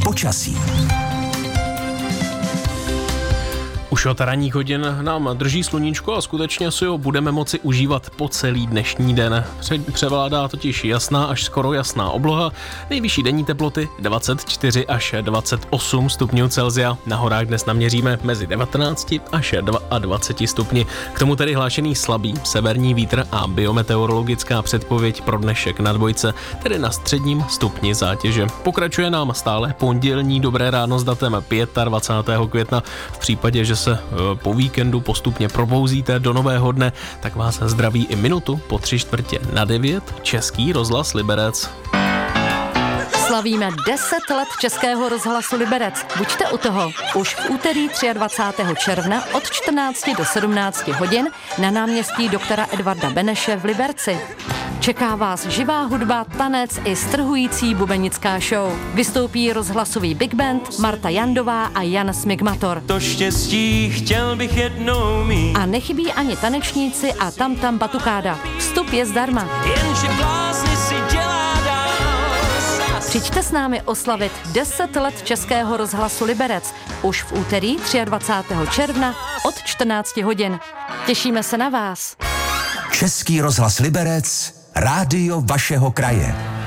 počasí. Už od ranních hodin nám drží sluníčko a skutečně si ho budeme moci užívat po celý dnešní den. Převládá totiž jasná až skoro jasná obloha, nejvyšší denní teploty 24 až 28 stupňů Celsia. Na horách dnes naměříme mezi 19 až 22 stupni. K tomu tedy hlášený slabý severní vítr a biometeorologická předpověď pro dnešek na dvojce, tedy na středním stupni zátěže. Pokračuje nám stále pondělní dobré ráno s datem 25. května. V případě, že se po víkendu postupně probouzíte do nového dne, tak vás zdraví i minutu po 8:45 Český rozhlas Liberec. Slavíme 10 let Českého rozhlasu Liberec. Buďte u toho. Už v úterý 23. června od 14 do 17 hodin na náměstí doktora Edvarda Beneše v Liberci. Čeká vás živá hudba, tanec i strhující bubenická show. Vystoupí rozhlasový big band Marta Jandová a Jan Smigmator. To štěstí chtěl bych jednou mít. A nechybí ani tanečníci a tam batukáda. Vstup je zdarma. Jenže blázny si dělá dál. Přijďte s námi oslavit 10 let Českého rozhlasu Liberec. Už v úterý 23. června od 14 hodin. Těšíme se na vás. Český rozhlas Liberec, rádio vašeho kraje.